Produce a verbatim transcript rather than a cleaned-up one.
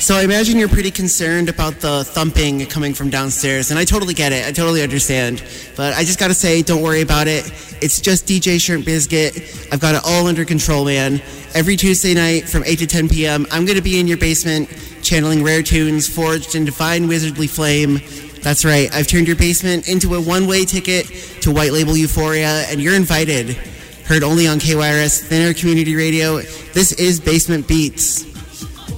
So I imagine you're pretty concerned about the thumping coming from downstairs, and I totally get it. I totally understand. But I just got to say, don't worry about it. It's just D J Shrimp Biscuit. I've got it all under control, man. Every Tuesday night from eight to ten p.m., I'm going to be in your basement channeling rare tunes forged in divine wizardly flame. That's right. I've turned your basement into a one-way ticket to white label euphoria, and you're invited. Heard only on K Y R S, Thin Air Community Radio. This is Basement Beats.